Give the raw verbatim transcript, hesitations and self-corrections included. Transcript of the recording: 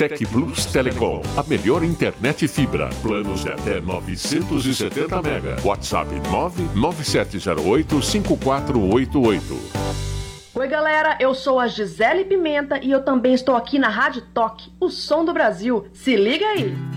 Tec Plus Telecom, a melhor internet fibra. Planos de até novecentos e setenta mega. WhatsApp nove nove sete zero oito cinco quatro oito oito. Oi galera, eu sou a Gisele Pimenta e eu também estou aqui na Rádio Toque, o som do Brasil. Se liga aí!